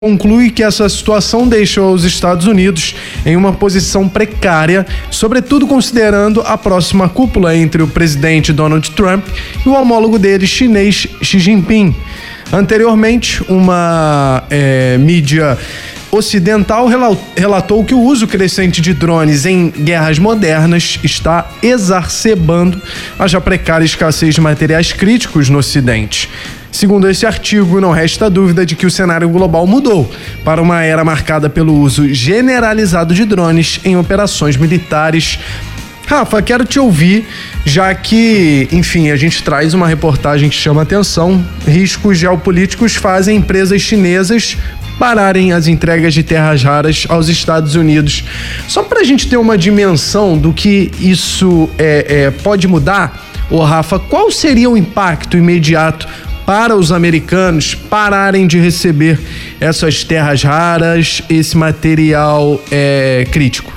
conclui que essa situação deixou os Estados Unidos em uma posição precária, sobretudo considerando a próxima cúpula entre o presidente Donald Trump e o homólogo dele chinês Xi Jinping. Anteriormente, uma mídia ocidental relatou que o uso crescente de drones em guerras modernas está exacerbando a já precária escassez de materiais críticos no Ocidente. Segundo esse artigo, não resta dúvida de que o cenário global mudou para uma era marcada pelo uso generalizado de drones em operações militares. Rafa, quero te ouvir, já que, enfim, a gente traz uma reportagem que chama atenção. Riscos geopolíticos fazem empresas chinesas pararem as entregas de terras raras aos Estados Unidos. Só para a gente ter uma dimensão do que isso pode mudar, Rafa, qual seria o impacto imediato para os americanos pararem de receber essas terras raras, esse material crítico?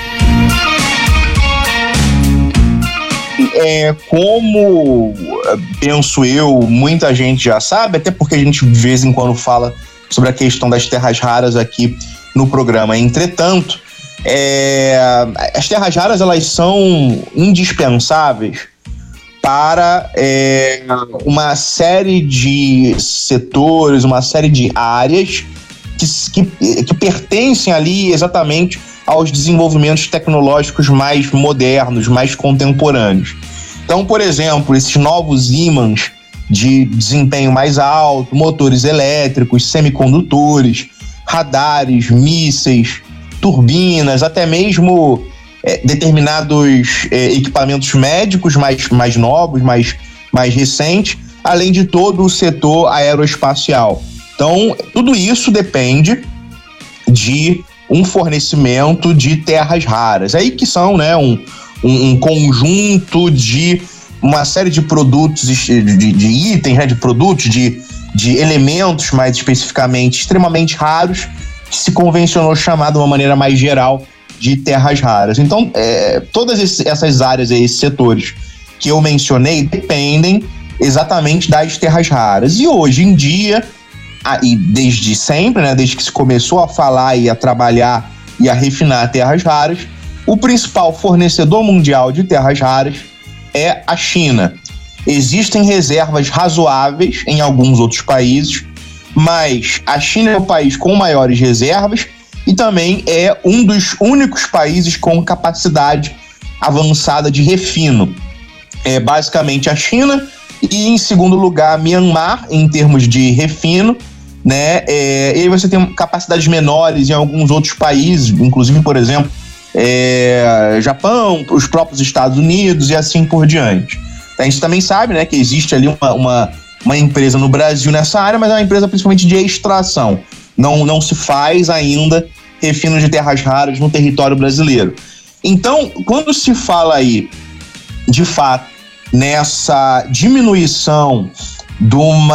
Como penso eu, muita gente já sabe, até porque a gente de vez em quando fala sobre a questão das terras raras aqui no programa. Entretanto, as terras raras, elas são indispensáveis para uma série de setores, uma série de áreas que pertencem ali exatamente aos desenvolvimentos tecnológicos mais modernos, mais contemporâneos. Então, por exemplo, esses novos ímãs de desempenho mais alto, motores elétricos, semicondutores, radares, mísseis, turbinas, até mesmo determinados equipamentos médicos mais novos, mais recentes, além de todo o setor aeroespacial. Então, tudo isso depende de um fornecimento de terras raras. Aí que são, né, um conjunto de uma série de produtos, de itens, né, de produtos, de elementos mais especificamente extremamente raros, que se convencionou chamar de uma maneira mais geral de terras raras. Então, todas essas áreas, esses setores que eu mencionei, dependem exatamente das terras raras. E hoje em dia, e desde sempre, né, desde que se começou a falar e a trabalhar e a refinar terras raras, o principal fornecedor mundial de terras raras é a China. Existem reservas razoáveis em alguns outros países, mas a China é o país com maiores reservas e também é um dos únicos países com capacidade avançada de refino. Basicamente a China e, em segundo lugar, Myanmar, em termos de refino, né? E aí você tem capacidades menores em alguns outros países, inclusive, por exemplo, Japão, os próprios Estados Unidos e assim por diante. A gente também sabe, né, que existe ali uma empresa no Brasil nessa área, mas é uma empresa principalmente de extração. Não se faz ainda refino de terras raras no território brasileiro. Então, quando se fala aí, de fato, nessa diminuição de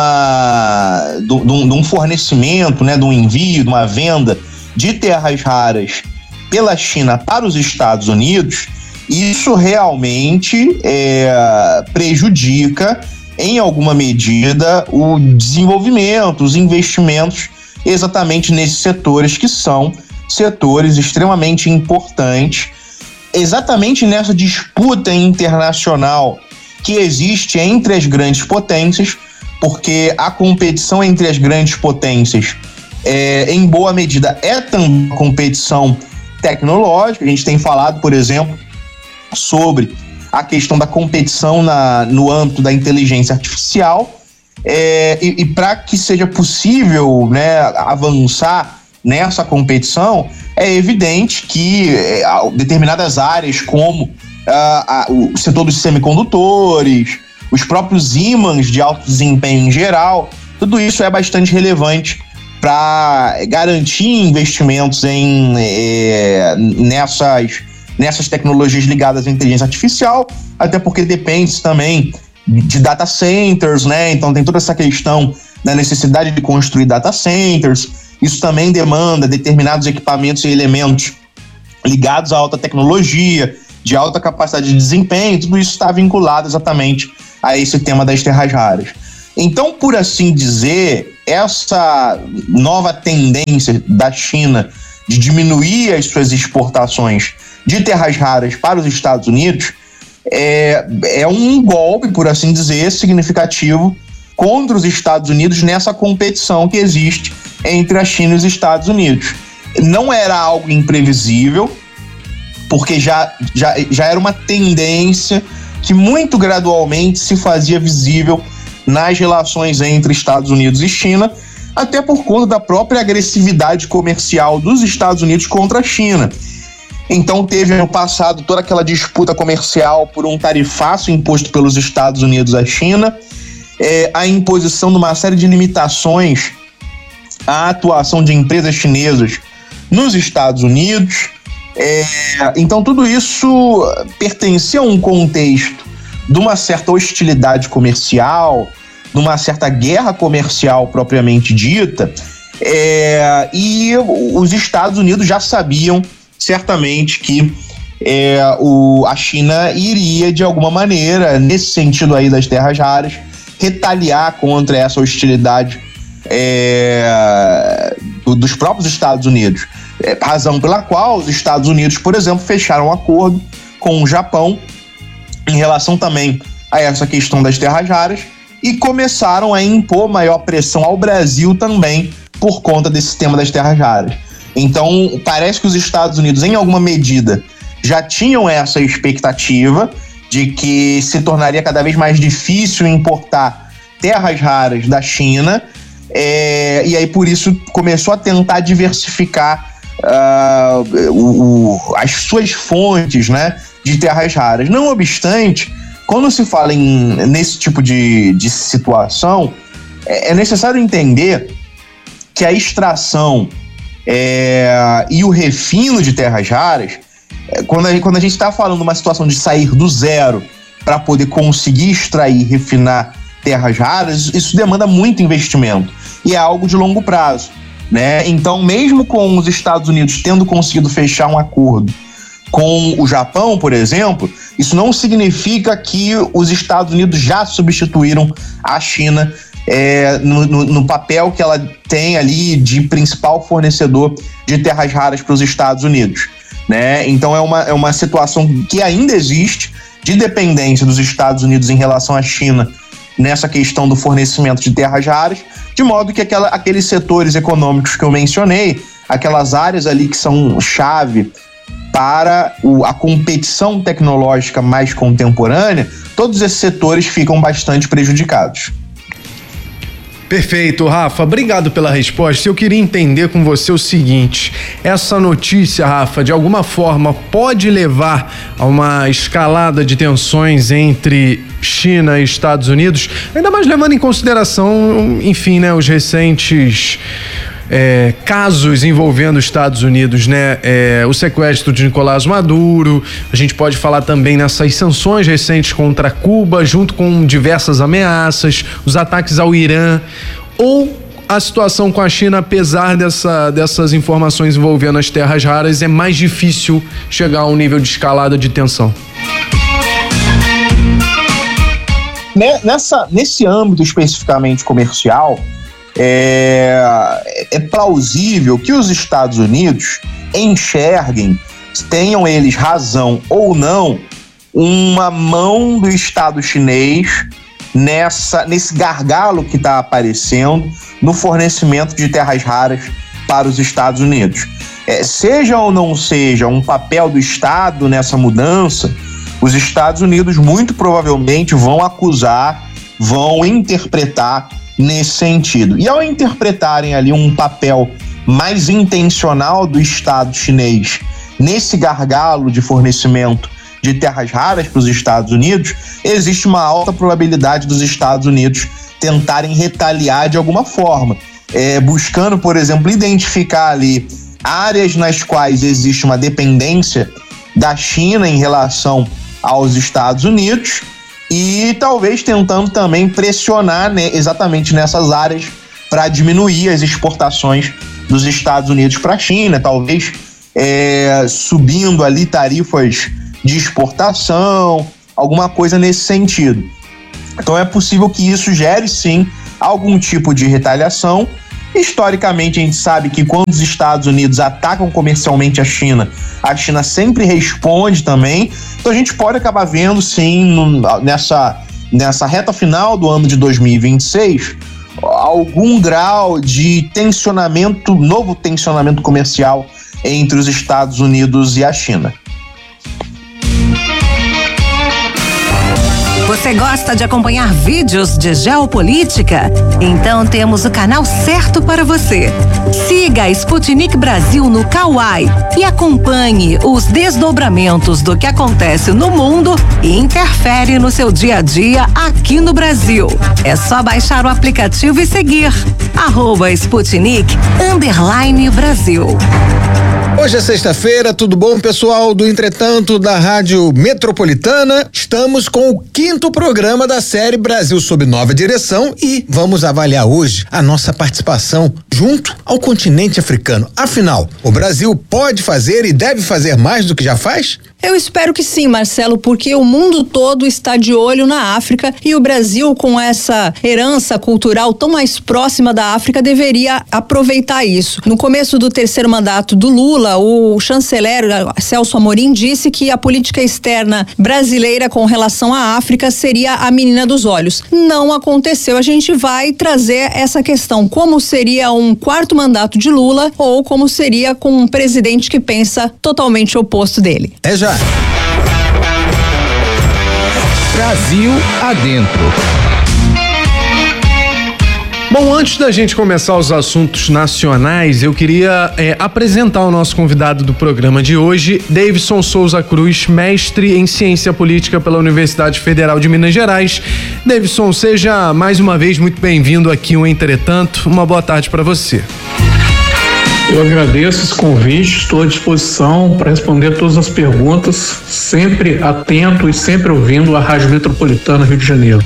um fornecimento, né, de um envio, de uma venda de terras raras pela China para os Estados Unidos, isso realmente prejudica, em alguma medida, o desenvolvimento, os investimentos exatamente nesses setores que são setores extremamente importantes, exatamente nessa disputa internacional que existe entre as grandes potências, porque a competição entre as grandes potências, em boa medida, é também uma competição tecnológica. A gente tem falado, por exemplo, sobre a questão da competição no âmbito da inteligência artificial, e para que seja possível, né, avançar nessa competição, é evidente que determinadas áreas como o setor dos semicondutores, os próprios ímãs de alto desempenho em geral, tudo isso é bastante relevante para garantir investimentos nessas tecnologias ligadas à inteligência artificial, até porque depende também de data centers, né? Então tem toda essa questão da necessidade de construir data centers. Isso também demanda determinados equipamentos e elementos ligados à alta tecnologia, de alta capacidade de desempenho. Tudo isso está vinculado exatamente a esse tema das terras raras. Então, por assim dizer, essa nova tendência da China de diminuir as suas exportações de terras raras para os Estados Unidos é um golpe, por assim dizer, significativo contra os Estados Unidos nessa competição que existe entre a China e os Estados Unidos. Não era algo imprevisível, porque já era uma tendência que muito gradualmente se fazia visível nas relações entre Estados Unidos e China, até por conta da própria agressividade comercial dos Estados Unidos contra a China. Então teve no passado toda aquela disputa comercial por um tarifaço imposto pelos Estados Unidos à China, a imposição de uma série de limitações à atuação de empresas chinesas nos Estados Unidos. Então tudo isso pertencia a um contexto de uma certa hostilidade comercial, de uma certa guerra comercial propriamente dita, e os Estados Unidos já sabiam certamente que a China iria, de alguma maneira, nesse sentido aí das terras raras, retaliar contra essa hostilidade dos próprios Estados Unidos. Razão pela qual os Estados Unidos, por exemplo, fecharam um acordo com o Japão em relação também a essa questão das terras raras e começaram a impor maior pressão ao Brasil também por conta desse tema das terras raras. Então, parece que os Estados Unidos, em alguma medida, já tinham essa expectativa de que se tornaria cada vez mais difícil importar terras raras da China, e aí por isso começou a tentar diversificar as suas fontes, né, de terras raras. Não obstante, quando se fala nesse tipo de situação, é necessário entender que a extração e o refino de terras raras, quando a gente está falando de uma situação de sair do zero para poder conseguir extrair e refinar terras raras, isso demanda muito investimento e é algo de longo prazo, né? Então, mesmo com os Estados Unidos tendo conseguido fechar um acordo com o Japão, por exemplo, isso não significa que os Estados Unidos já substituíram a China no papel que ela tem ali de principal fornecedor de terras raras para os Estados Unidos, né? Então é uma situação que ainda existe de dependência dos Estados Unidos em relação à China nessa questão do fornecimento de terras raras, de modo que aqueles setores econômicos que eu mencionei, aquelas áreas ali que são chave para a competição tecnológica mais contemporânea, todos esses setores ficam bastante prejudicados. Perfeito, Rafa. Obrigado pela resposta. Eu queria entender com você o seguinte: essa notícia, Rafa, de alguma forma pode levar a uma escalada de tensões entre China e Estados Unidos, ainda mais levando em consideração, enfim, né, os recentes casos envolvendo os Estados Unidos, né? O sequestro de Nicolás Maduro, a gente pode falar também nessas sanções recentes contra Cuba, junto com diversas ameaças, os ataques ao Irã, ou a situação com a China, apesar dessas informações envolvendo as terras raras, é mais difícil chegar a um nível de escalada de tensão. Nesse âmbito especificamente comercial, é plausível que os Estados Unidos enxerguem, tenham eles razão ou não, uma mão do Estado chinês nesse gargalo que está aparecendo no fornecimento de terras raras para os Estados Unidos. Seja ou não seja um papel do Estado nessa mudança, os Estados Unidos muito provavelmente vão acusar, vão interpretar nesse sentido. E ao interpretarem ali um papel mais intencional do Estado chinês nesse gargalo de fornecimento de terras raras para os Estados Unidos, existe uma alta probabilidade dos Estados Unidos tentarem retaliar de alguma forma, buscando, por exemplo, identificar ali áreas nas quais existe uma dependência da China em relação aos Estados Unidos, e talvez tentando também pressionar, né, exatamente nessas áreas para diminuir as exportações dos Estados Unidos para a China, talvez subindo ali tarifas de exportação, alguma coisa nesse sentido. Então é possível que isso gere, sim, algum tipo de retaliação. Historicamente, a gente sabe que quando os Estados Unidos atacam comercialmente a China sempre responde também. Então a gente pode acabar vendo, sim, nessa reta final do ano de 2026, algum grau de novo tensionamento comercial entre os Estados Unidos e a China. Você gosta de acompanhar vídeos de geopolítica? Então temos o canal certo para você. Siga a Sputnik Brasil no Kawai e acompanhe os desdobramentos do que acontece no mundo e interfere no seu dia a dia aqui no Brasil. É só baixar o aplicativo e seguir @Sputnik_Brasil. Hoje é sexta-feira, tudo bom, pessoal do Entretanto da Rádio Metropolitana? Estamos com o 5º programa da série Brasil sob nova direção e vamos avaliar hoje a nossa participação junto ao continente africano. Afinal, o Brasil pode fazer e deve fazer mais do que já faz? Eu espero que sim, Marcelo, porque o mundo todo está de olho na África e o Brasil, com essa herança cultural tão mais próxima da África, deveria aproveitar isso. No começo do 3º mandato do Lula, o chanceler Celso Amorim disse que a política externa brasileira com relação à África seria a menina dos olhos. Não aconteceu. A gente vai trazer essa questão, como seria um 4º mandato de Lula ou como seria com um presidente que pensa totalmente oposto dele. É já. Brasil adentro. Bom, antes da gente começar os assuntos nacionais, eu queria apresentar o nosso convidado do programa de hoje, Davidson Souza Cruz, mestre em Ciência Política pela Universidade Federal de Minas Gerais. Davidson, seja mais uma vez muito bem-vindo aqui ao Entretanto. Uma boa tarde para você. Eu agradeço esse convite, estou à disposição para responder todas as perguntas, sempre atento e sempre ouvindo a Rádio Metropolitana Rio de Janeiro.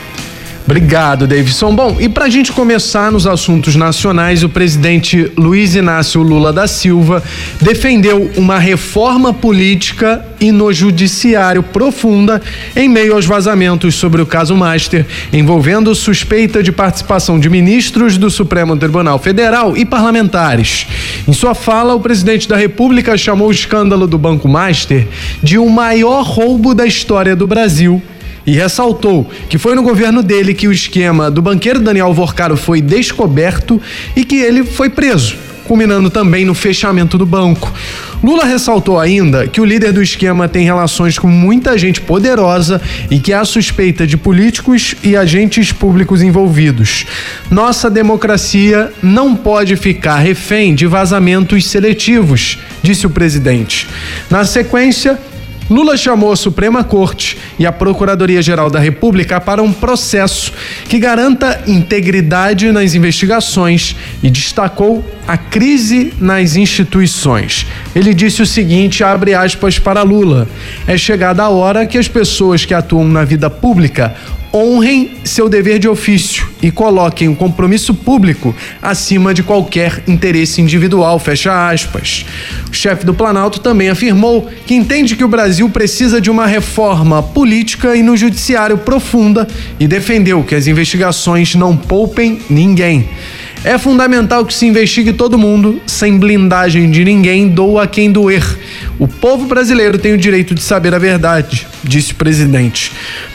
Obrigado, Davidson. Bom, e para a gente começar nos assuntos nacionais, o presidente Luiz Inácio Lula da Silva defendeu uma reforma política e no judiciário profunda em meio aos vazamentos sobre o caso Master, envolvendo suspeita de participação de ministros do Supremo Tribunal Federal e parlamentares. Em sua fala, o presidente da República chamou o escândalo do Banco Master de o maior roubo da história do Brasil e ressaltou que foi no governo dele que o esquema do banqueiro Daniel Alvorcaro foi descoberto e que ele foi preso, culminando também no fechamento do banco. Lula ressaltou ainda que o líder do esquema tem relações com muita gente poderosa e que há suspeita de políticos e agentes públicos envolvidos. Nossa democracia não pode ficar refém de vazamentos seletivos, disse o presidente. Na sequência, Lula chamou a Suprema Corte e a Procuradoria-Geral da República para um processo que garanta integridade nas investigações e destacou a crise nas instituições. Ele disse o seguinte, abre aspas para Lula: é chegada a hora que as pessoas que atuam na vida pública honrem seu dever de ofício e coloquem o compromisso público acima de qualquer interesse individual, fecha aspas. O chefe do Planalto também afirmou que entende que o Brasil precisa de uma reforma política e no judiciário profunda e defendeu que as investigações não poupem ninguém. É fundamental que se investigue todo mundo, sem blindagem de ninguém, doa quem doer. O povo brasileiro tem o direito de saber a verdade, disse o presidente.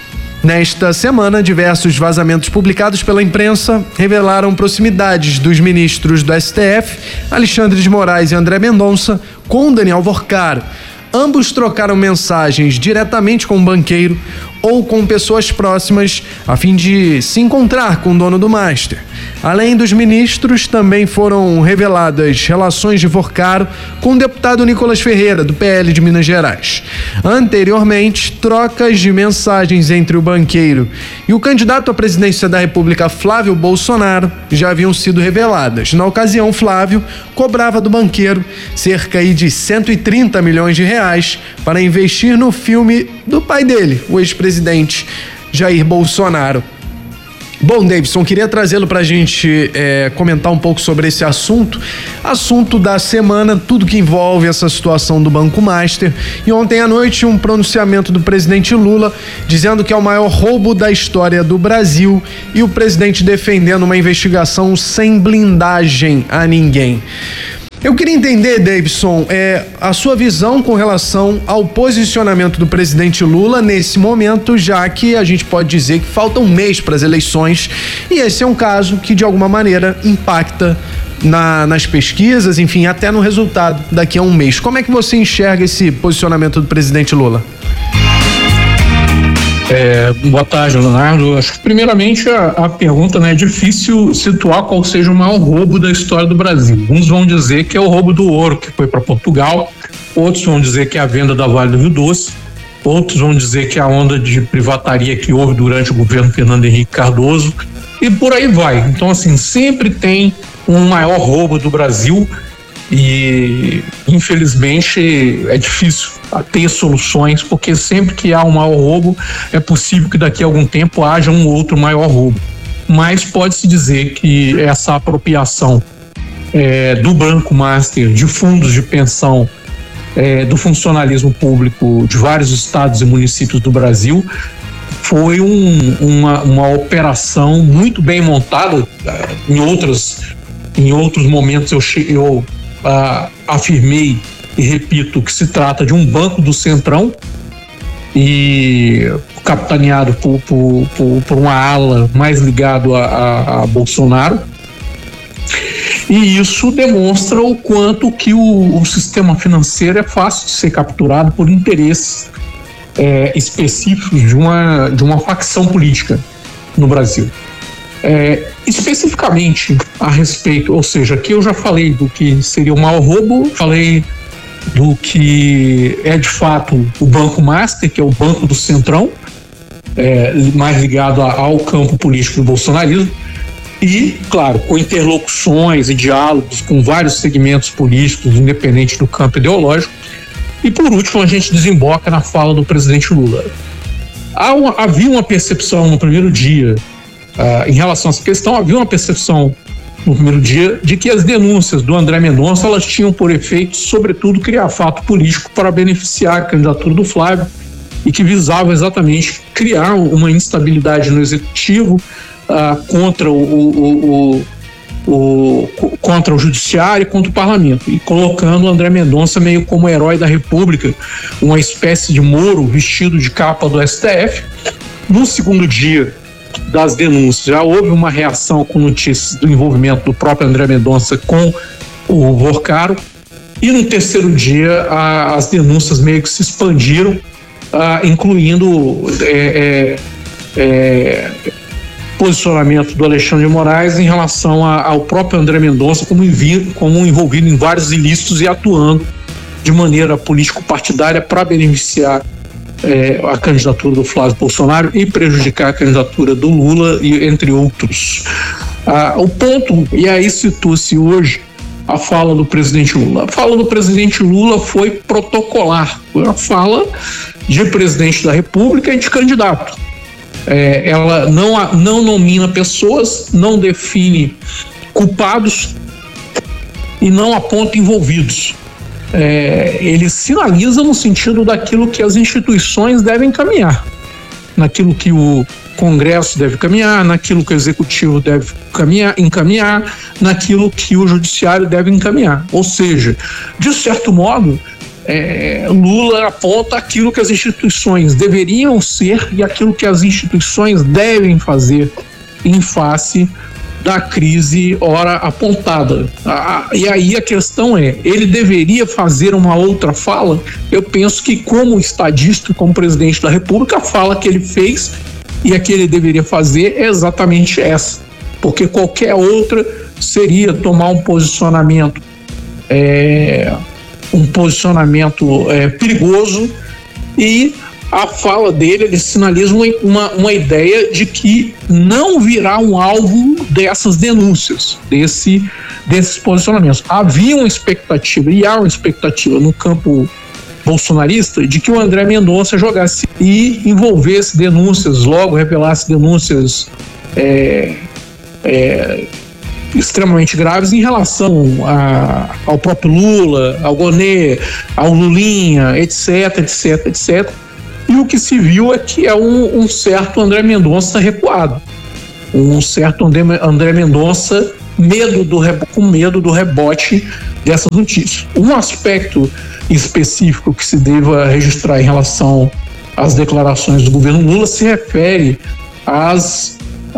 Nesta semana, diversos vazamentos publicados pela imprensa revelaram proximidades dos ministros do STF, Alexandre de Moraes e André Mendonça, com Daniel Alvorcaro. Ambos trocaram mensagens diretamente com o banqueiro ou com pessoas próximas a fim de se encontrar com o dono do Master. Além dos ministros, também foram reveladas relações de Alvorcaro com o deputado Nicolas Ferreira, do PL de Minas Gerais. Anteriormente, trocas de mensagens entre o banqueiro e o candidato à presidência da República, Flávio Bolsonaro, já haviam sido reveladas. Na ocasião, Flávio cobrava do banqueiro cerca de 130 milhões de reais para investir no filme do pai dele, o ex-presidente Jair Bolsonaro. Bom, Davidson, queria trazê-lo para a gente comentar um pouco sobre esse assunto da semana, tudo que envolve essa situação do Banco Master. E ontem à noite, um pronunciamento do presidente Lula dizendo que é o maior roubo da história do Brasil e o presidente defendendo uma investigação sem blindagem a ninguém. Eu queria entender, Davidson, a sua visão com relação ao posicionamento do presidente Lula nesse momento, já que a gente pode dizer que falta um mês para as eleições e esse é um caso que de alguma maneira impacta nas pesquisas, enfim, até no resultado daqui a um mês. Como é que você enxerga esse posicionamento do presidente Lula? Boa tarde, Leonardo. Acho que primeiramente a pergunta, né, é difícil situar qual seja o maior roubo da história do Brasil. Uns vão dizer que é o roubo do ouro que foi para Portugal, outros vão dizer que é a venda da Vale do Rio Doce, outros vão dizer que é a onda de privataria que houve durante o governo Fernando Henrique Cardoso e por aí vai. Então, assim, sempre tem um maior roubo do Brasil e infelizmente é difícil ter soluções, porque sempre que há um maior roubo é possível que daqui a algum tempo haja um outro maior roubo, mas pode-se dizer que essa apropriação do Banco Master, de fundos de pensão, do funcionalismo público de vários estados e municípios do Brasil foi uma operação muito bem montada. Em outros momentos eu afirmei e repito que se trata de um banco do Centrão e capitaneado por uma ala mais ligado a Bolsonaro, e isso demonstra o quanto que o sistema financeiro é fácil de ser capturado por interesses específicos de uma facção política no Brasil. Especificamente a respeito, ou seja, aqui eu já falei do que seria o maior roubo, falei do que é de fato o Banco Master, que é o banco do Centrão, mais ligado ao campo político do bolsonarismo, e, claro, com interlocuções e diálogos com vários segmentos políticos, independente do campo ideológico. E, por último, a gente desemboca na fala do presidente Lula. Havia uma percepção no primeiro dia, em relação a essa questão, havia uma percepção no primeiro dia de que as denúncias do André Mendonça elas tinham por efeito, sobretudo, criar fato político para beneficiar a candidatura do Flávio e que visava exatamente criar uma instabilidade no executivo contra contra o judiciário e contra o parlamento, e colocando o André Mendonça meio como herói da República, uma espécie de Moro vestido de capa do STF. No segundo dia das denúncias, já houve uma reação com notícias do envolvimento do próprio André Mendonça com o Vorcaro, e no terceiro dia as denúncias meio que se expandiram, incluindo posicionamento do Alexandre de Moraes em relação ao próprio André Mendonça como envolvido em vários ilícitos e atuando de maneira político-partidária para beneficiar a candidatura do Flávio Bolsonaro e prejudicar a candidatura do Lula, e entre outros. O ponto, e aí situa-se hoje a fala do presidente Lula. A fala do presidente Lula foi protocolar, foi uma fala de presidente da República e de candidato. Ela não nomina pessoas, não define culpados e não aponta envolvidos. Ele sinaliza no sentido daquilo que as instituições devem caminhar, naquilo que o Congresso deve caminhar, naquilo que o Executivo deve encaminhar, naquilo que o Judiciário deve encaminhar. Ou seja, de certo modo, Lula aponta aquilo que as instituições deveriam ser e aquilo que as instituições devem fazer em face da crise ora apontada. E aí a questão ele deveria fazer uma outra fala? Eu penso que, como estadista, como presidente da República, a fala que ele fez e a que ele deveria fazer é exatamente essa, porque qualquer outra seria tomar um posicionamento perigoso, e a fala dele, ele sinaliza uma ideia de que não virá um alvo dessas denúncias, desses posicionamentos. Havia uma expectativa, e há uma expectativa no campo bolsonarista, de que o André Mendonça jogasse e envolvesse denúncias, logo revelasse denúncias extremamente graves em relação ao próprio Lula, ao Gonê, ao Lulinha, etc. E o que se viu é que é um certo André Mendonça recuado, um certo André Mendonça com medo do rebote dessas notícias. Um aspecto específico que se deva registrar em relação às declarações do governo Lula se refere às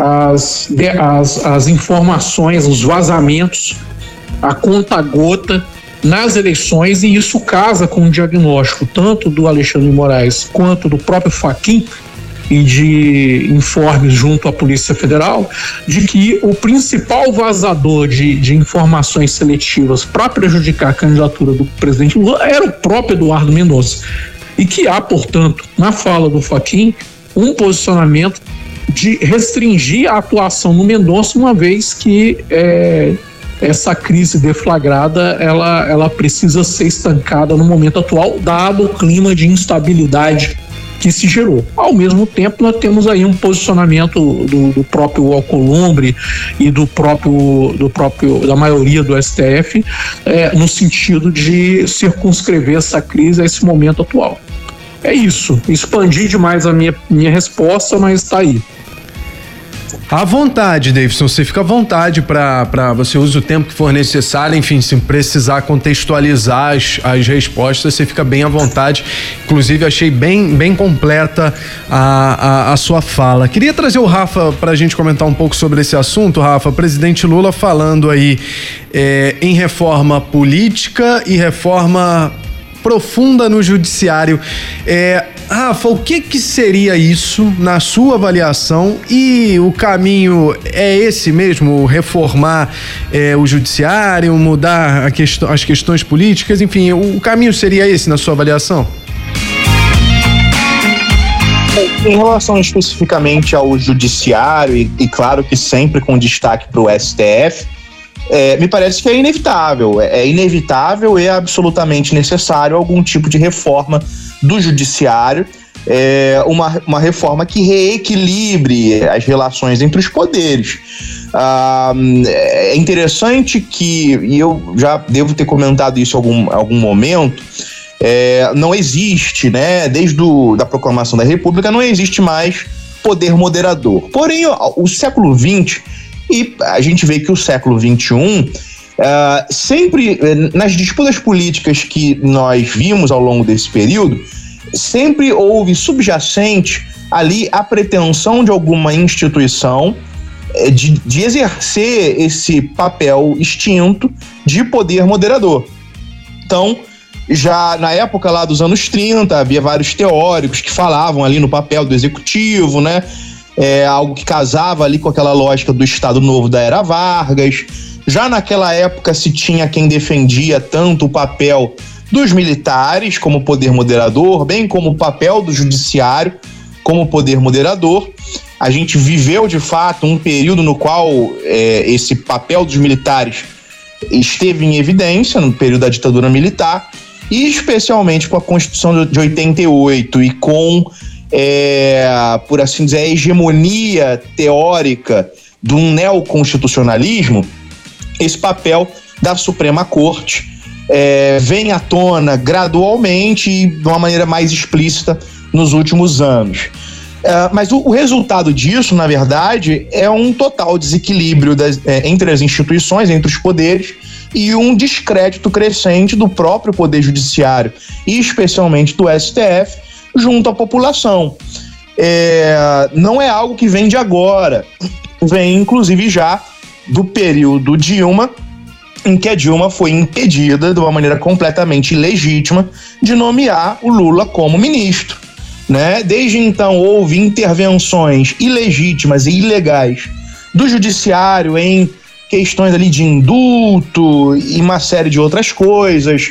informações, os vazamentos, a conta-gota nas eleições, e isso casa com o diagnóstico tanto do Alexandre de Moraes quanto do próprio Fachin e de informes junto à Polícia Federal, de que o principal vazador de informações seletivas para prejudicar a candidatura do presidente Lula era o próprio Eduardo Mendonça, e que há, portanto, na fala do Fachin, um posicionamento de restringir a atuação no Mendonça, uma vez que essa crise deflagrada ela precisa ser estancada no momento atual, dado o clima de instabilidade que se gerou. Ao mesmo tempo, nós temos aí um posicionamento do próprio Alcolumbre e da maioria do STF no sentido de circunscrever essa crise a esse momento atual. É isso. Expandi demais a minha resposta, mas está aí. À vontade, Davidson, você fica à vontade para você usa o tempo que for necessário, enfim, se precisar contextualizar as respostas, você fica bem à vontade. Inclusive, achei bem completa a sua fala. Queria trazer o Rafa para a gente comentar um pouco sobre esse assunto. Rafa, presidente Lula falando aí em reforma política e reforma profunda no judiciário. Rafa, o que seria isso na sua avaliação, e o caminho é esse mesmo, reformar o judiciário, mudar as questões políticas, enfim, o caminho seria esse na sua avaliação? Em relação especificamente ao judiciário, e claro que sempre com destaque para o STF, me parece que é inevitável. É inevitável e absolutamente necessário algum tipo de reforma do judiciário, uma reforma que reequilibre as relações entre os poderes. É interessante que, e eu já devo ter comentado isso em algum momento, não existe, né, desde da proclamação da República, não existe mais poder moderador. Porém, o século XX, e a gente vê que o século XXI, sempre, nas disputas políticas que nós vimos ao longo desse período, sempre houve subjacente ali a pretensão de alguma instituição de exercer esse papel extinto de poder moderador. Então, já na época lá dos anos 30, havia vários teóricos que falavam ali no papel do executivo, né? Algo que casava ali com aquela lógica do Estado Novo da era Vargas. Já naquela época se tinha quem defendia tanto o papel dos militares como poder moderador, bem como o papel do judiciário como poder moderador. A gente viveu, de fato, um período no qual esse papel dos militares esteve em evidência, no período da ditadura militar, e especialmente com a Constituição de 88 e com, por assim dizer, a hegemonia teórica do neoconstitucionalismo, esse papel da Suprema Corte vem à tona gradualmente e de uma maneira mais explícita nos últimos anos. Mas o resultado disso, na verdade, é um total desequilíbrio entre as instituições, entre os poderes, e um descrédito crescente do próprio Poder Judiciário, e especialmente do STF, junto à população. Não é algo que vem de agora, vem inclusive já do período Dilma, em que a Dilma foi impedida, de uma maneira completamente ilegítima, de nomear o Lula como ministro, né? Desde então houve intervenções ilegítimas e ilegais do judiciário em questões ali de indulto e uma série de outras coisas,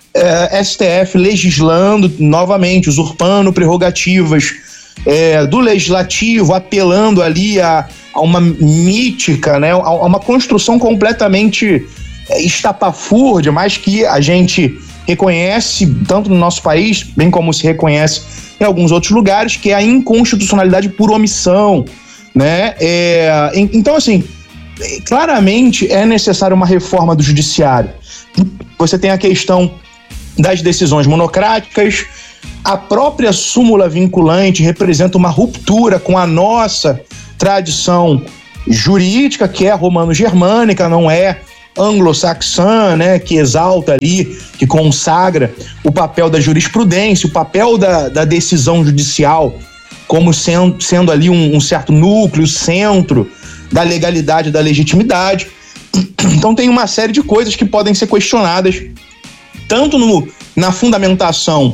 STF legislando novamente, usurpando prerrogativas do legislativo, apelando ali a uma mítica, né? A uma construção completamente estapafúrdia, mas que a gente reconhece tanto no nosso país, bem como se reconhece em alguns outros lugares, que é a inconstitucionalidade por omissão, né? Então, assim, claramente é necessária uma reforma do judiciário. Você tem a questão das decisões monocráticas, a própria súmula vinculante representa uma ruptura com a nossa tradição jurídica, que é romano-germânica, não é anglo-saxã, né, que exalta ali, que consagra o papel da jurisprudência, o papel da decisão judicial como sendo ali um certo núcleo, centro da legalidade e da legitimidade. Então tem uma série de coisas que podem ser questionadas, tanto na fundamentação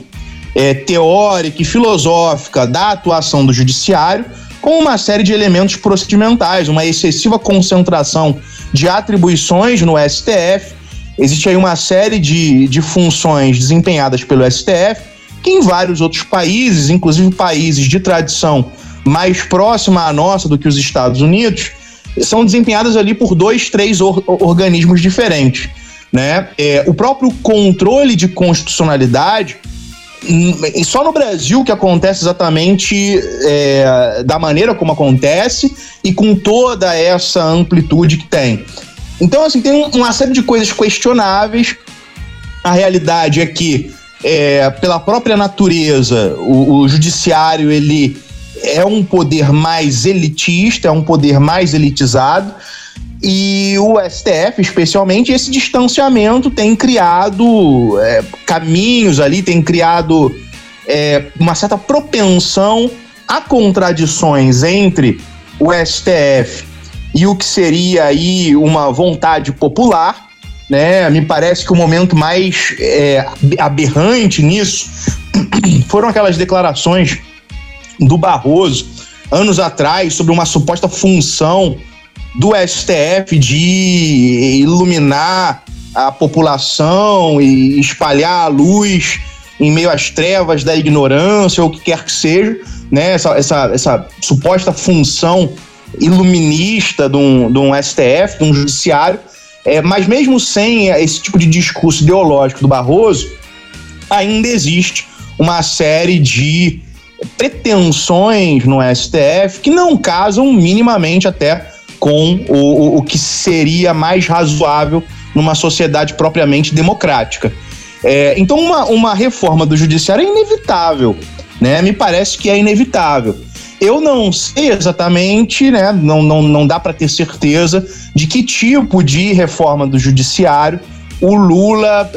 teórica e filosófica da atuação do judiciário, com uma série de elementos procedimentais, uma excessiva concentração de atribuições no STF. Existe aí uma série de funções desempenhadas pelo STF, que em vários outros países, inclusive países de tradição mais próxima à nossa do que os Estados Unidos, são desempenhadas ali por 2, 3 organismos diferentes, né? O próprio controle de constitucionalidade, e só no Brasil que acontece exatamente da maneira como acontece e com toda essa amplitude que tem. Então, assim, tem uma série de coisas questionáveis. A realidade é que, pela própria natureza, o judiciário, ele é um poder mais elitista, é um poder mais elitizado, e o STF, especialmente, esse distanciamento tem criado caminhos ali, tem criado uma certa propensão a contradições entre o STF e o que seria aí uma vontade popular, né? Me parece que o momento mais aberrante nisso foram aquelas declarações do Barroso, anos atrás, sobre uma suposta função do STF de iluminar a população e espalhar a luz em meio às trevas da ignorância, ou o que quer que seja, né? Essa suposta função iluminista de um STF, de um judiciário, mas mesmo sem esse tipo de discurso ideológico do Barroso, ainda existe uma série de pretensões no STF que não casam minimamente até com o que seria mais razoável numa sociedade propriamente democrática. Então uma reforma do judiciário é inevitável, né? Me parece que é inevitável. Eu não sei exatamente, né? Não dá para ter certeza de que tipo de reforma do judiciário o Lula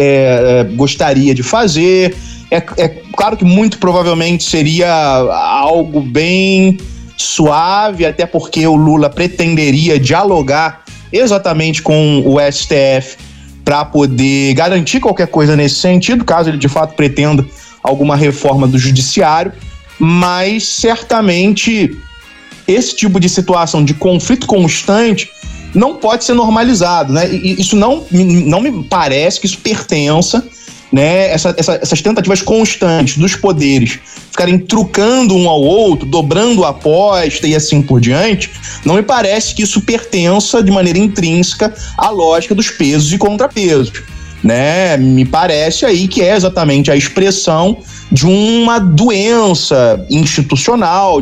gostaria de fazer. É claro que muito provavelmente seria algo bem suave, até porque o Lula pretenderia dialogar exatamente com o STF para poder garantir qualquer coisa nesse sentido, caso ele de fato pretenda alguma reforma do judiciário, mas certamente esse tipo de situação de conflito constante não pode ser normalizado, né? E isso não me parece que isso pertença, né, essas tentativas constantes dos poderes ficarem trucando um ao outro, dobrando a aposta e assim por diante, não me parece que isso pertença de maneira intrínseca à lógica dos pesos e contrapesos, né? Me parece aí que é exatamente a expressão de uma doença institucional,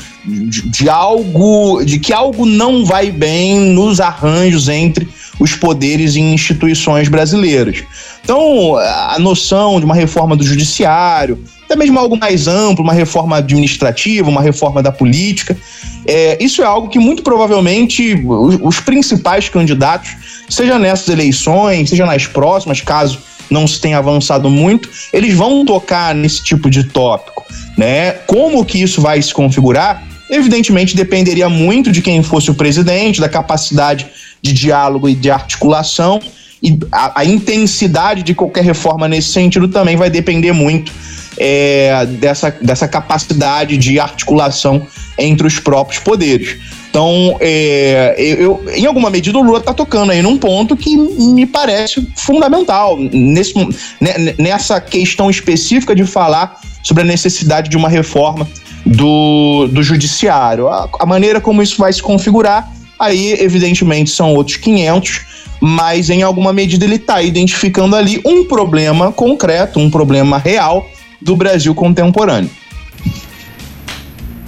de que algo não vai bem nos arranjos entre os poderes e instituições brasileiras. Então, a noção de uma reforma do judiciário, até mesmo algo mais amplo, uma reforma administrativa, uma reforma da política, isso é algo que muito provavelmente os principais candidatos, seja nessas eleições, seja nas próximas, caso não se tenha avançado muito, eles vão tocar nesse tipo de tópico, né? Como que isso vai se configurar? Evidentemente dependeria muito de quem fosse o presidente, da capacidade de diálogo e de articulação, e a intensidade de qualquer reforma nesse sentido também vai depender muito dessa capacidade de articulação entre os próprios poderes. Então, em alguma medida, o Lula está tocando aí num ponto que me parece fundamental, nessa questão específica de falar sobre a necessidade de uma reforma do judiciário. A maneira como isso vai se configurar, aí, evidentemente, são outros 500, mas em alguma medida ele está identificando ali um problema concreto, um problema real do Brasil contemporâneo.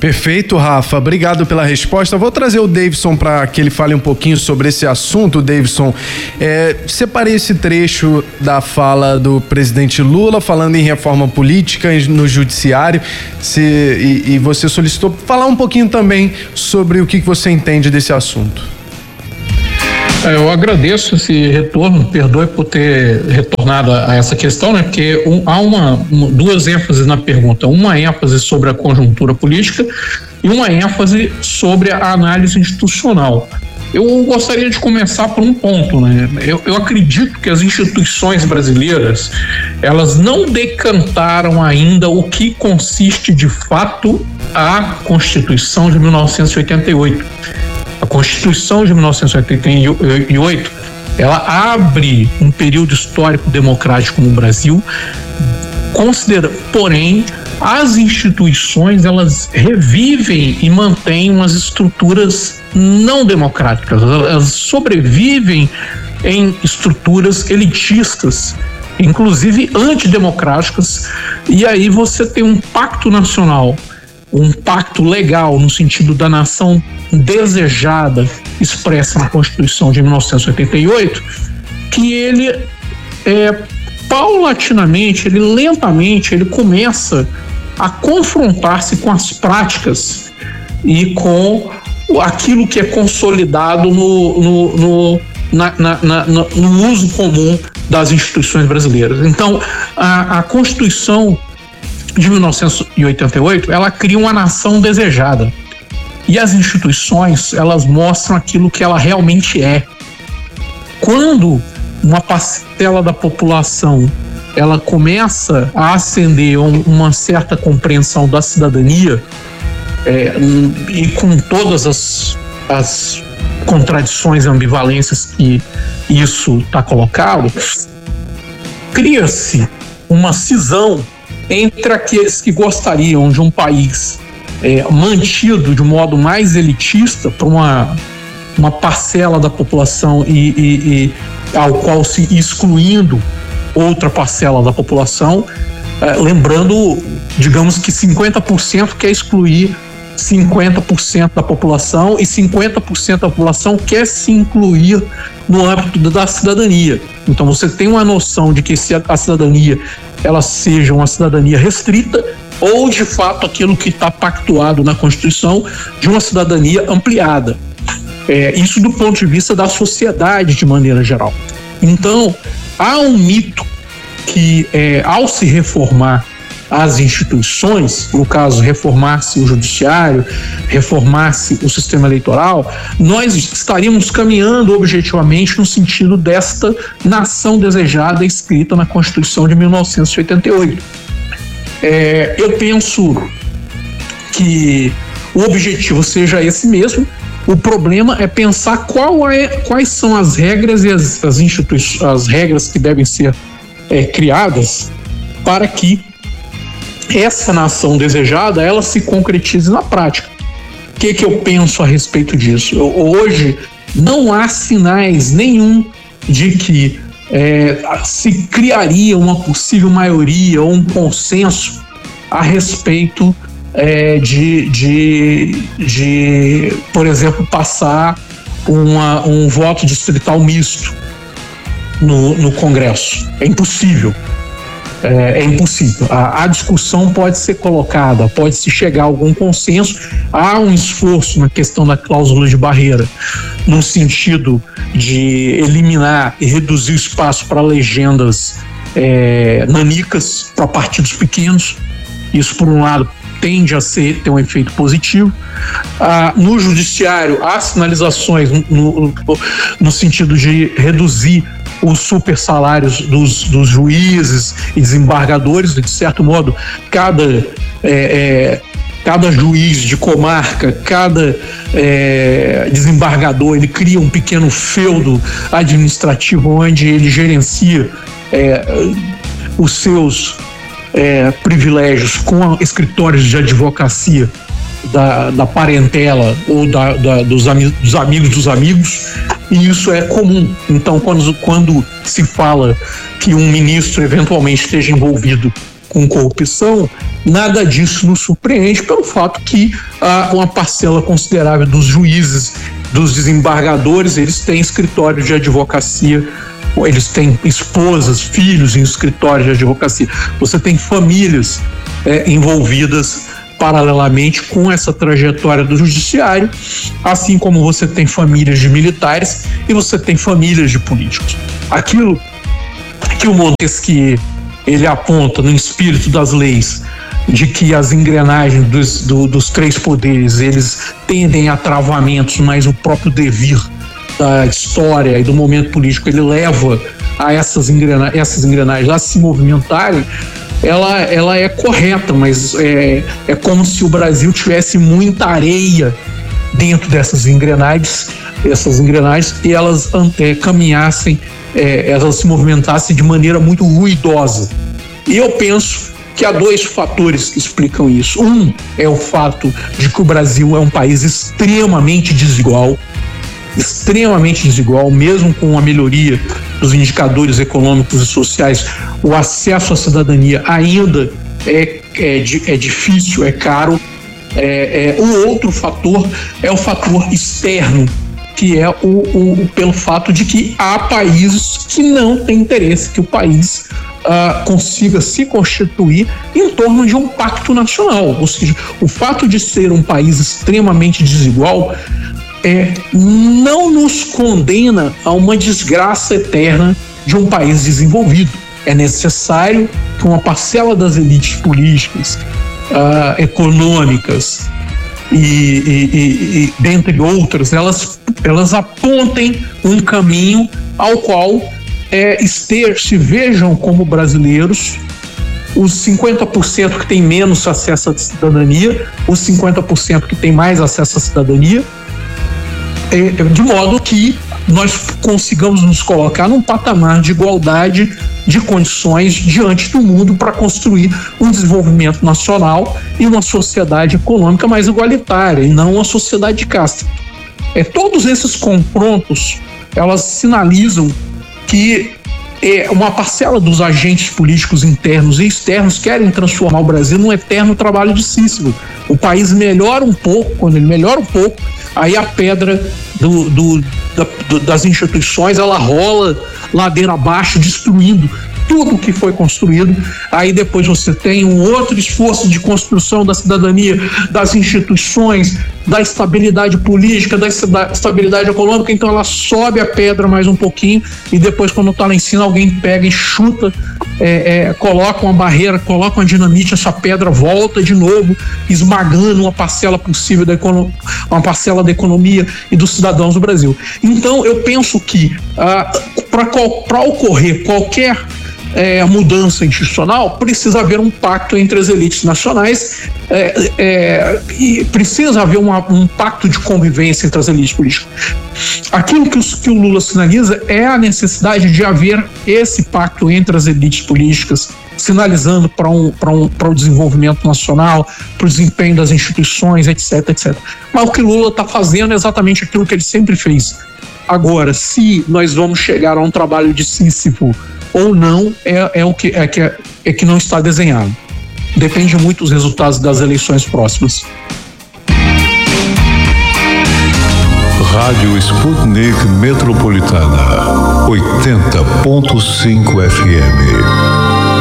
Perfeito, Rafa. Obrigado pela resposta. Vou trazer o Davidson para que ele fale um pouquinho sobre esse assunto. Davidson, separei esse trecho da fala do presidente Lula falando em reforma política no judiciário e você solicitou falar um pouquinho também sobre o que você entende desse assunto. Eu agradeço esse retorno, perdoe por ter retornado a essa questão, né? Porque há duas ênfases na pergunta, uma ênfase sobre a conjuntura política e uma ênfase sobre a análise institucional. Eu gostaria de começar por um ponto, né? Eu acredito que as instituições brasileiras, elas não decantaram ainda o que consiste de fato a Constituição de 1988. A Constituição de 1988, ela abre um período histórico democrático no Brasil, porém, as instituições, elas revivem e mantêm umas estruturas não democráticas, elas sobrevivem em estruturas elitistas, inclusive antidemocráticas, e aí você tem um pacto nacional, um pacto legal no sentido da nação desejada expressa na Constituição de 1988, que ele paulatinamente, lentamente começa a confrontar-se com as práticas e com aquilo que é consolidado no uso comum das instituições brasileiras. Então, a Constituição de 1988, ela cria uma nação desejada. E as instituições, elas mostram aquilo que ela realmente é. Quando uma parcela da população, ela começa a ascender uma certa compreensão da cidadania, e com todas as contradições e ambivalências que isso está colocado, cria-se uma cisão entre aqueles que gostariam de um país mantido de modo mais elitista por uma parcela da população e ao qual se excluindo outra parcela da população, lembrando, digamos que 50% quer excluir 50% da população e 50% da população quer se incluir no âmbito da cidadania. Então você tem uma noção de que se a cidadania ela seja uma cidadania restrita ou de fato aquilo que está pactuado na Constituição de uma cidadania ampliada. Isso do ponto de vista da sociedade de maneira geral. Então há um mito que ao se reformar as instituições, no caso reformar-se o judiciário, reformar-se o sistema eleitoral, nós estaríamos caminhando objetivamente no sentido desta nação desejada escrita na Constituição de 1988. Eu penso que o objetivo seja esse mesmo. O problema é pensar quais são as regras e as regras que devem ser criadas para que essa nação desejada ela se concretize na prática. O que eu penso a respeito disso? Hoje não há sinais nenhum de que se criaria uma possível maioria ou um consenso a respeito de por exemplo, passar um voto distrital misto no Congresso. É impossível. É impossível. A discussão pode ser colocada, pode-se chegar a algum consenso. Há um esforço na questão da cláusula de barreira, no sentido de eliminar e reduzir o espaço para legendas nanicas, para partidos pequenos. Isso, por um lado, tende a ter um efeito positivo. No judiciário, há sinalizações no sentido de reduzir os super salários dos juízes e desembargadores. De certo modo, cada juiz de comarca, cada desembargador, ele cria um pequeno feudo administrativo onde ele gerencia os seus privilégios com escritórios de advocacia da parentela ou dos amigos dos amigos, e isso é comum. Então, quando se fala que um ministro eventualmente esteja envolvido com corrupção, nada disso nos surpreende pelo fato que uma parcela considerável dos juízes, dos desembargadores, eles têm escritórios de advocacia, eles têm esposas, filhos em escritórios de advocacia. Você tem famílias envolvidas paralelamente com essa trajetória do judiciário, assim como você tem famílias de militares e você tem famílias de políticos. Aquilo que o Montesquieu ele aponta no espírito das leis, de que as engrenagens dos três poderes eles tendem a travamentos, mas o próprio devir da história e do momento político ele leva a essas engrenagens a se movimentarem, ela é correta, mas é como se o Brasil tivesse muita areia dentro dessas engrenagens e elas caminhassem, elas se movimentassem de maneira muito ruidosa. E eu penso que há dois fatores que explicam isso. Um é o fato de que o Brasil é um país extremamente desigual, mesmo com a melhoria dos indicadores econômicos e sociais, o acesso à cidadania ainda é difícil, é caro. O outro fator é o fator externo, que é pelo fato de que há países que não têm interesse que o país consiga se constituir em torno de um pacto nacional. Ou seja, o fato de ser um país extremamente desigual não nos condena a uma desgraça eterna de um país desenvolvido. É necessário que uma parcela das elites políticas, econômicas e dentre outras, elas apontem um caminho ao qual se vejam como brasileiros, os 50% que têm menos acesso à cidadania, os 50% que têm mais acesso à cidadania, de modo que nós consigamos nos colocar num patamar de igualdade de condições diante do mundo para construir um desenvolvimento nacional e uma sociedade econômica mais igualitária e não uma sociedade de casta. Todos esses confrontos, elas sinalizam que uma parcela dos agentes políticos internos e externos querem transformar o Brasil num eterno trabalho de Sísifo. O país melhora um pouco, quando ele melhora um pouco, aí a pedra das instituições, ela rola ladeira abaixo, destruindo tudo que foi construído. Aí depois você tem um outro esforço de construção da cidadania, das instituições, da estabilidade política, da estabilidade econômica. Então ela sobe a pedra mais um pouquinho e depois, quando está lá em cima, alguém pega e chuta, coloca uma barreira, coloca uma dinamite, essa pedra volta de novo, esmagando uma parcela possível uma parcela da economia e dos cidadãos do Brasil. Então eu penso que para ocorrer qualquer mudança institucional, precisa haver um pacto entre as elites nacionais, e precisa haver um pacto de convivência entre as elites políticas. Aquilo que o Lula sinaliza é a necessidade de haver esse pacto entre as elites políticas, sinalizando para o desenvolvimento nacional, para o desempenho das instituições, etc, etc. Mas o que o Lula está fazendo é exatamente aquilo que ele sempre fez. Agora, se nós vamos chegar a um trabalho de Sísifo ou não, é que não está desenhado. Depende muito dos resultados das eleições próximas. Rádio Sputnik Metropolitana 80.5 FM.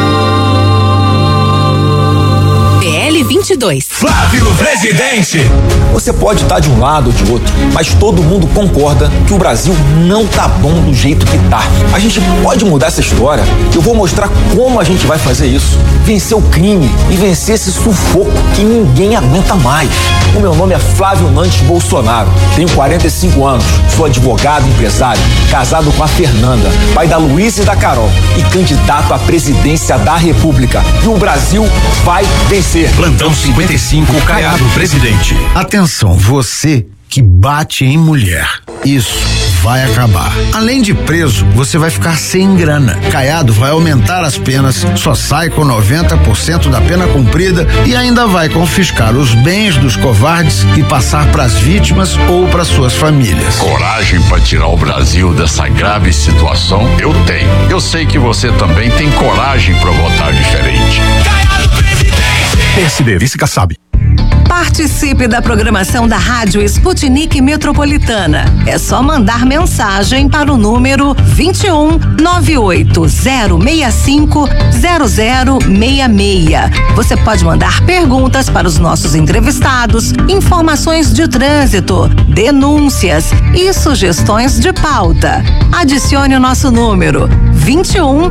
PL 22. Flávio Presidente. Você pode estar de um lado ou de outro, mas todo mundo concorda que o Brasil não tá bom do jeito que tá. A gente pode mudar essa história. Eu vou mostrar como a gente vai fazer isso. Vencer o crime e vencer esse sufoco que ninguém aguenta mais. O meu nome é Flávio Nantes Bolsonaro. Tenho 45 anos, sou advogado, empresário, casado com a Fernanda, pai da Luísa e da Carol e candidato à presidência da República. E o Brasil vai vencer. Plantão 55, Caiado Presidente. Atenção, você que bate em mulher. Isso vai acabar. Além de preso, você vai ficar sem grana. Caiado vai aumentar as penas, só sai com 90% da pena cumprida e ainda vai confiscar os bens dos covardes e passar para as vítimas ou para suas famílias. Coragem para tirar o Brasil dessa grave situação eu tenho. Eu sei que você também tem coragem para votar diferente. PSD, vice Kassab. Participe da programação da Rádio Sputnik Metropolitana. É só mandar mensagem para o número 21 98065 0066. Você pode mandar perguntas para os nossos entrevistados, informações de trânsito, denúncias e sugestões de pauta. Adicione o nosso número 21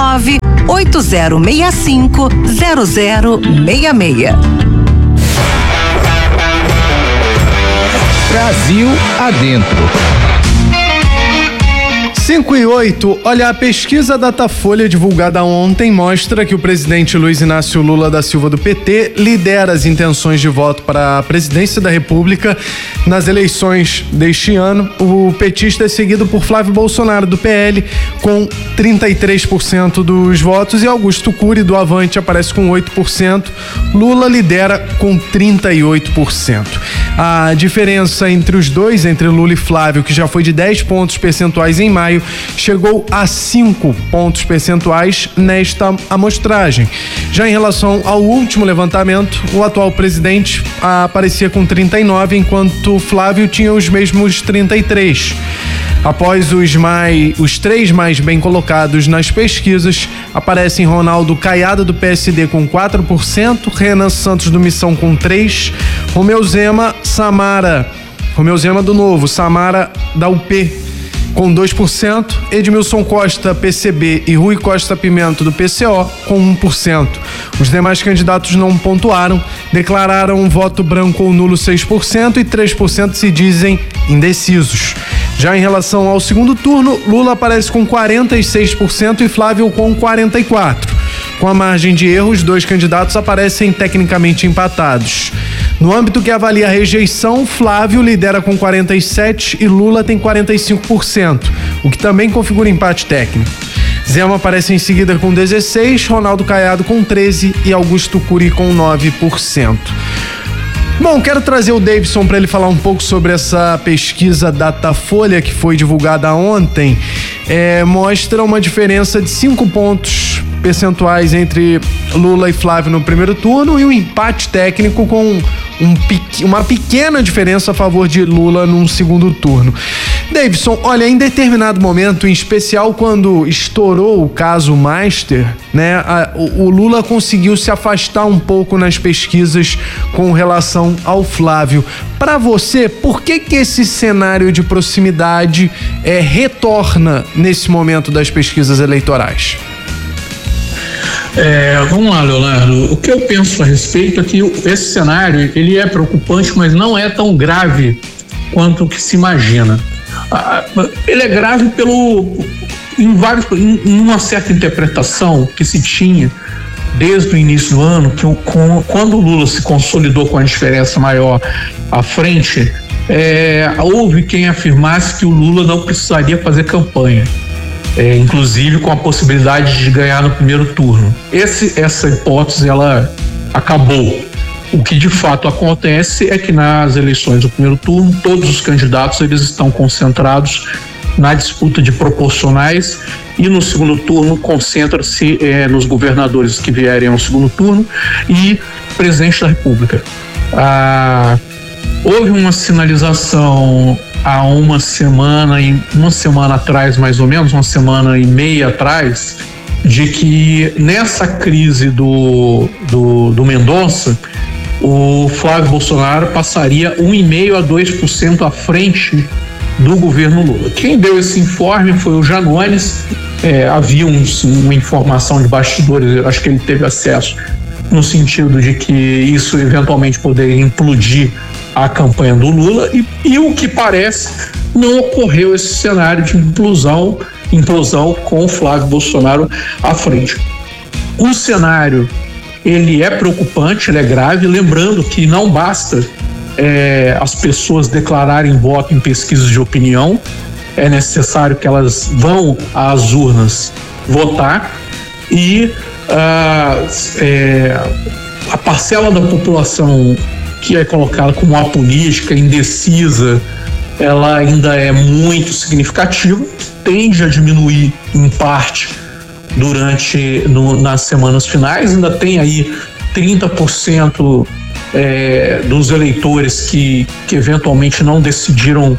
98065 0066. Brasil adentro. 5 e 8, olha, a pesquisa Datafolha divulgada ontem mostra que o presidente Luiz Inácio Lula da Silva do PT lidera as intenções de voto para a presidência da República nas eleições deste ano. O petista é seguido por Flávio Bolsonaro do PL com 33% dos votos e Augusto Cury do Avante aparece com 8%. Lula lidera com 38%. A diferença entre os dois, entre Lula e Flávio, que já foi de 10 pontos percentuais em maio, chegou a 5 pontos percentuais nesta amostragem. Já em relação ao último levantamento, o atual presidente aparecia com 39, enquanto Flávio tinha os mesmos 33. Após os três mais bem colocados nas pesquisas, aparecem Ronaldo Caiado do PSD com 4%, Renan Santos do Missão com 3%, Romeu Zema do Novo, Samara da UP com 2%, Edmilson Costa, PCB e Rui Costa Pimento do PCO com 1%. Os demais candidatos não pontuaram, declararam um voto branco ou nulo 6% e 3% se dizem indecisos. Já em relação ao segundo turno, Lula aparece com 46% e Flávio com 44%. Com a margem de erro, os dois candidatos aparecem tecnicamente empatados. No âmbito que avalia a rejeição, Flávio lidera com 47% e Lula tem 45%, o que também configura empate técnico. Zema aparece em seguida com 16%, Ronaldo Caiado com 13% e Augusto Cury com 9%. Bom, quero trazer o Davidson para ele falar um pouco sobre essa pesquisa Datafolha que foi divulgada ontem. Mostra uma diferença de 5 pontos percentuais entre Lula e Flávio no primeiro turno e um empate técnico com uma pequena diferença a favor de Lula num segundo turno. Davidson, olha, em determinado momento, em especial quando estourou o caso Master, né, o Lula conseguiu se afastar um pouco nas pesquisas com relação ao Flávio. Para você, por que esse cenário de proximidade retorna nesse momento das pesquisas eleitorais? Vamos lá, Leonardo. O que eu penso a respeito é que esse cenário ele é preocupante, mas não é tão grave quanto o que se imagina. Ele é grave em uma certa interpretação que se tinha desde o início do ano, que quando o Lula se consolidou com a diferença maior à frente, houve quem afirmasse que o Lula não precisaria fazer campanha. Inclusive com a possibilidade de ganhar no primeiro turno. Essa hipótese ela acabou. O que de fato acontece é que nas eleições do primeiro turno todos os candidatos eles estão concentrados na disputa de proporcionais e no segundo turno concentra-se nos governadores que vierem ao segundo turno e presidente da República. Houve uma sinalização há uma semana atrás, mais ou menos, uma semana e meia atrás, de que nessa crise do Mendonça, o Flávio Bolsonaro passaria 1,5% a 2% à frente do governo Lula. Quem deu esse informe foi o Janones. Havia uma informação de bastidores, acho que ele teve acesso, no sentido de que isso eventualmente poderia implodir a campanha do Lula e o que parece não ocorreu esse cenário de implosão com o Flávio Bolsonaro à frente. O cenário ele é preocupante, ele é grave, lembrando que não basta as pessoas declararem voto em pesquisas de opinião, é necessário que elas vão às urnas votar e a parcela da população que é colocada como apolítica, indecisa, ela ainda é muito significativa, tende a diminuir em parte nas semanas finais. Ainda tem aí 30% dos eleitores que eventualmente não decidiram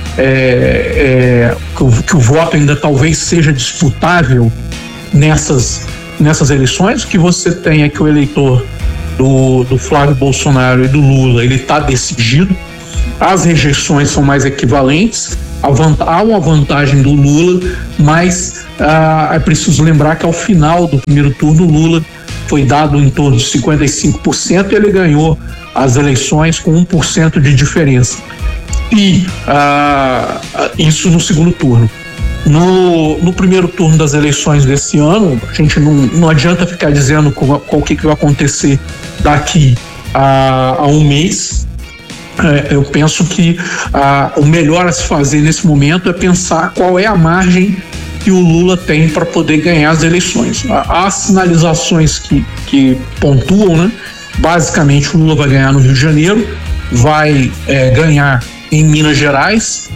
que o voto ainda talvez seja disputável nessas eleições. O que você tem é que o eleitor do Flávio Bolsonaro e do Lula, ele está decidido. As rejeições são mais equivalentes. Há uma vantagem do Lula, mas é preciso lembrar que ao final do primeiro turno o Lula foi dado em torno de 55% e ele ganhou as eleições com 1% de diferença. E isso no segundo turno. No primeiro turno das eleições desse ano, a gente não adianta ficar dizendo qual que vai acontecer daqui a um mês. Eu penso que o melhor a se fazer nesse momento é pensar qual é a margem que o Lula tem para poder ganhar as eleições. Há sinalizações que pontuam, né? Basicamente, o Lula vai ganhar no Rio de Janeiro, vai ganhar em Minas Gerais,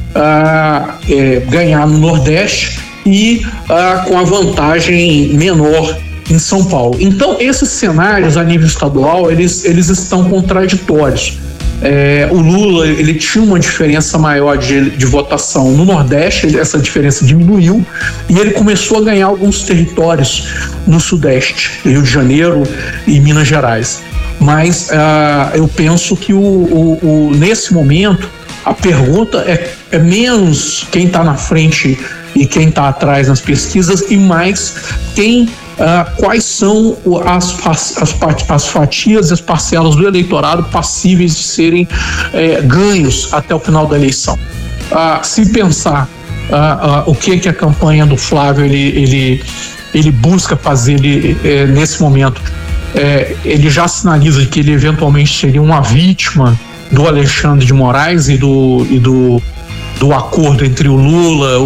ganhar no Nordeste e com a vantagem menor em São Paulo. Então, esses cenários a nível estadual, eles estão contraditórios. O Lula, ele tinha uma diferença maior de votação no Nordeste, essa diferença diminuiu e ele começou a ganhar alguns territórios no Sudeste, Rio de Janeiro e Minas Gerais. Mas eu penso que nesse momento a pergunta é menos quem está na frente e quem está atrás nas pesquisas e mais quais são as fatias e as parcelas do eleitorado passíveis de serem ganhos até o final da eleição. Se pensar o que a campanha do Flávio ele busca fazer nesse momento, ele já sinaliza que ele eventualmente seria uma vítima do Alexandre de Moraes e do acordo entre o Lula,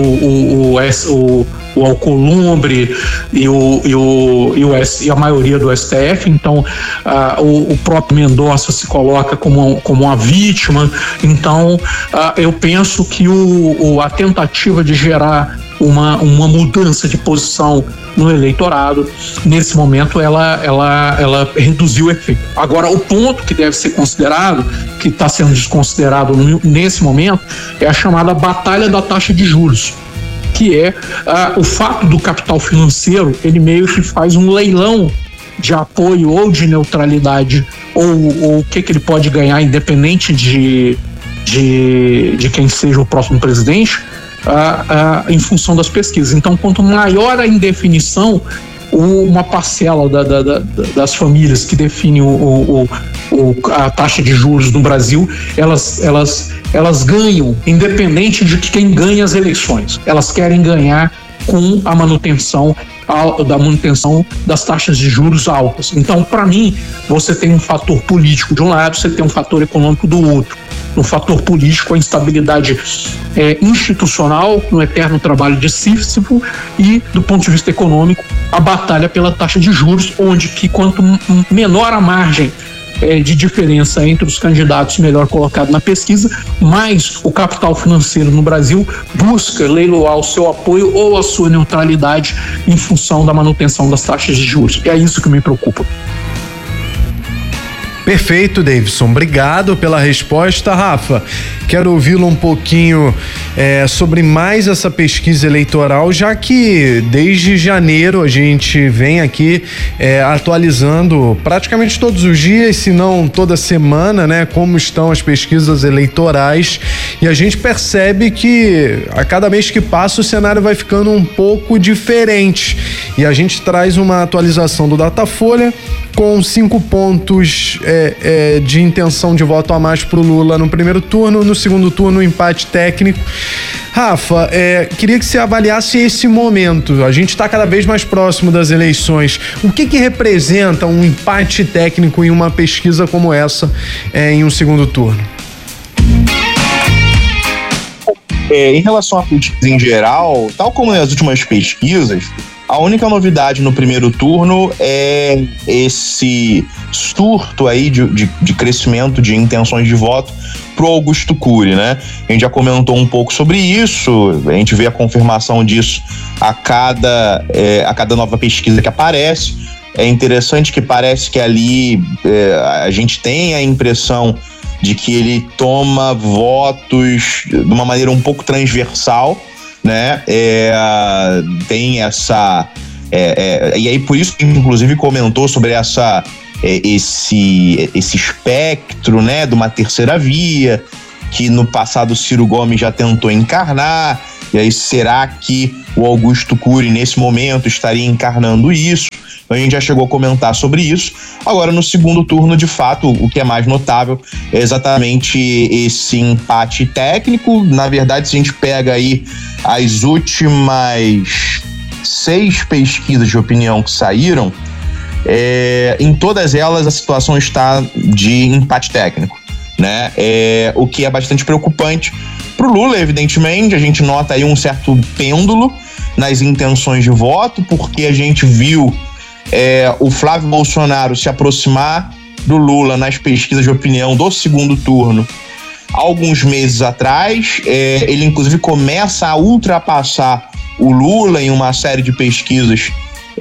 o Alcolumbre e a maioria do STF. Então o próprio Mendonça se coloca como uma vítima. Então eu penso que a tentativa de gerar uma mudança de posição no eleitorado, nesse momento ela reduziu o efeito. Agora, o ponto que deve ser considerado, que está sendo desconsiderado nesse momento, é a chamada batalha da taxa de juros, que é o fato do capital financeiro, ele meio que faz um leilão de apoio ou de neutralidade, ou o que ele pode ganhar, independente de quem seja o próximo presidente, em função das pesquisas. Então, quanto maior a indefinição, uma parcela das famílias que definem a taxa de juros no Brasil, elas ganham, independente de quem ganha as eleições. Elas querem ganhar com a manutenção das taxas de juros altas. Então, para mim, você tem um fator político de um lado, você tem um fator econômico do outro. No fator político, a instabilidade institucional, no eterno trabalho de Sísifo, e do ponto de vista econômico, a batalha pela taxa de juros, onde que quanto menor a margem de diferença entre os candidatos melhor colocado na pesquisa, mais o capital financeiro no Brasil busca leiloar o seu apoio ou a sua neutralidade em função da manutenção das taxas de juros. E é isso que me preocupa. Perfeito, Davidson. Obrigado pela resposta. Rafa, quero ouvi-lo um pouquinho sobre mais essa pesquisa eleitoral, já que desde janeiro a gente vem aqui atualizando praticamente todos os dias, se não toda semana, né, como estão as pesquisas eleitorais, e a gente percebe que a cada mês que passa o cenário vai ficando um pouco diferente, e a gente traz uma atualização do Datafolha com 5 pontos de intenção de voto a mais para o Lula no primeiro turno, no segundo turno, um empate técnico. Rafa, queria que você avaliasse esse momento. A gente está cada vez mais próximo das eleições. O que representa um empate técnico em uma pesquisa como essa em um segundo turno? Em relação à pesquisa em geral, tal como nas últimas pesquisas, A única novidade no primeiro turno é esse surto aí de crescimento de intenções de voto pro Augusto Cury, né? A gente já comentou um pouco sobre isso, a gente vê a confirmação disso a cada nova pesquisa que aparece. É interessante que parece que ali a gente tem a impressão de que ele toma votos de uma maneira um pouco transversal, né? Tem essa... e aí por isso que inclusive comentou sobre esse espectro, né, de uma terceira via, que no passado Ciro Gomes já tentou encarnar, e aí será que o Augusto Cury nesse momento estaria encarnando isso? A gente já chegou a comentar sobre isso. Agora, no segundo turno, de fato, o que é mais notável é exatamente esse empate técnico. Na verdade, se a gente pega aí as últimas 6 pesquisas de opinião que saíram, em todas elas a situação está de empate técnico, né? O que é bastante preocupante para o Lula, evidentemente. A gente nota aí um certo pêndulo nas intenções de voto, porque a gente viu o Flávio Bolsonaro se aproximar do Lula nas pesquisas de opinião do segundo turno alguns meses atrás. Ele inclusive começa a ultrapassar o Lula em uma série de pesquisas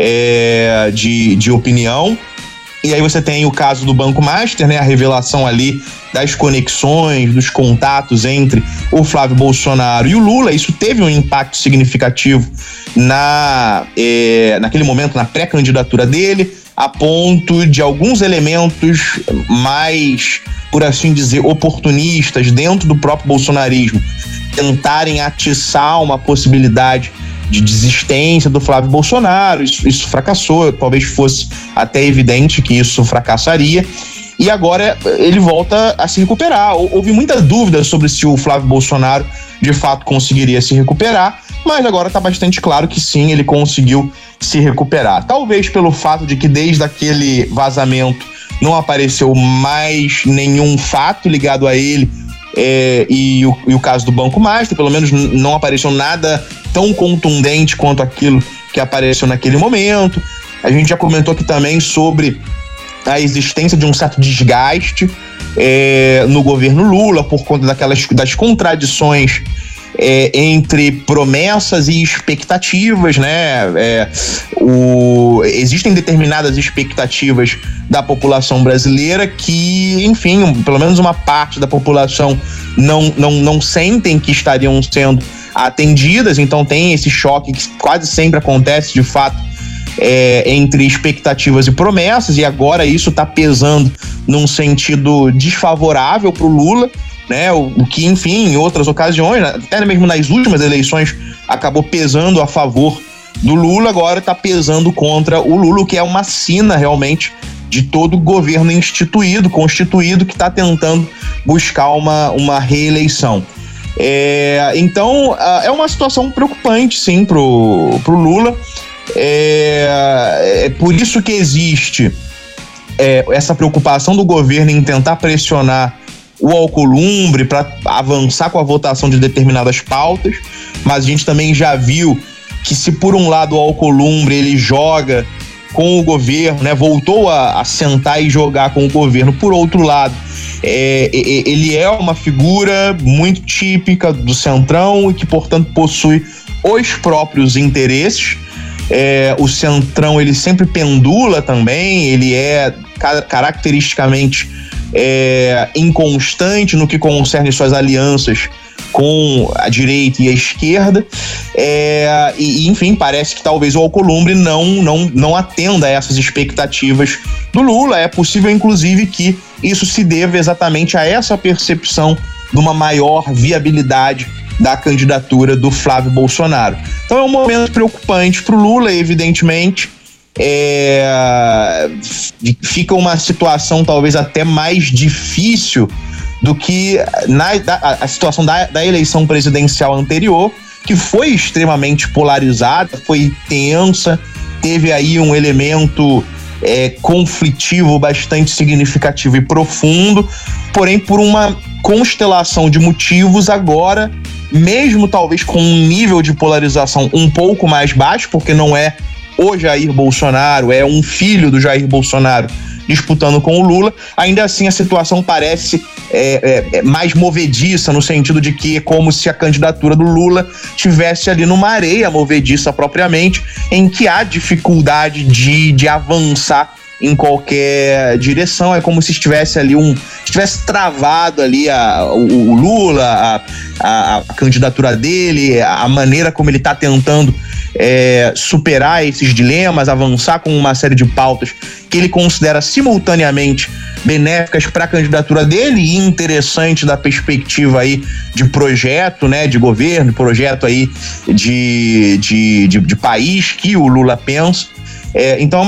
de opinião. E aí você tem o caso do Banco Master, né? A revelação ali das conexões, dos contatos entre o Flávio Bolsonaro e o Lula. Isso teve um impacto significativo naquele momento, na pré-candidatura dele, a ponto de alguns elementos mais, por assim dizer, oportunistas dentro do próprio bolsonarismo tentarem atiçar uma possibilidade de desistência do Flávio Bolsonaro. Isso fracassou, talvez fosse até evidente que isso fracassaria, e agora ele volta a se recuperar. Houve muita dúvida sobre se o Flávio Bolsonaro de fato conseguiria se recuperar, mas agora está bastante claro que sim, ele conseguiu se recuperar. Talvez pelo fato de que desde aquele vazamento não apareceu mais nenhum fato ligado a ele, e o caso do Banco Master, pelo menos não apareceu nada tão contundente quanto aquilo que apareceu naquele momento. A gente já comentou aqui também sobre a existência de um certo desgaste no governo Lula por conta das contradições entre promessas e expectativas, né? Existem determinadas expectativas da população brasileira que, enfim, pelo menos uma parte da população não sentem que estariam sendo atendidas. Então tem esse choque que quase sempre acontece, de fato, entre expectativas e promessas, e agora isso está pesando num sentido desfavorável para o Lula, né? O que, enfim, em outras ocasiões, até mesmo nas últimas eleições, acabou pesando a favor do Lula, agora está pesando contra o Lula, o que é uma sina realmente de todo o governo constituído, que está tentando buscar uma reeleição. Então, é uma situação preocupante, sim, pro Lula. É por isso que existe essa preocupação do governo em tentar pressionar o Alcolumbre para avançar com a votação de determinadas pautas, mas a gente também já viu que, se por um lado o Alcolumbre ele joga com o governo, né, voltou a sentar e jogar com o governo, por outro lado, ele é uma figura muito típica do Centrão e que, portanto, possui os próprios interesses. O Centrão ele sempre pendula também, ele é caracteristicamente inconstante no que concerne suas alianças com a direita e a esquerda, e enfim, parece que talvez o Alcolumbre não atenda a essas expectativas do Lula. É possível, inclusive, que isso se deva exatamente a essa percepção de uma maior viabilidade da candidatura do Flávio Bolsonaro. Então é um momento preocupante para o Lula, evidentemente. Fica uma situação talvez até mais difícil do que a situação da eleição presidencial anterior, que foi extremamente polarizada, foi tensa, teve aí um elemento conflitivo bastante significativo e profundo, porém por uma constelação de motivos agora, mesmo talvez com um nível de polarização um pouco mais baixo, porque não é o Jair Bolsonaro, é um filho do Jair Bolsonaro disputando com o Lula. Ainda assim, a situação parece mais movediça, no sentido de que é como se a candidatura do Lula estivesse ali numa areia movediça propriamente, em que há dificuldade de avançar em qualquer direção. É como se estivesse ali estivesse travado ali o Lula, a candidatura dele, a maneira como ele está tentando superar esses dilemas, avançar com uma série de pautas que ele considera simultaneamente benéficas para a candidatura dele e interessante da perspectiva aí de projeto, né, de governo, projeto aí de país que o Lula pensa. Então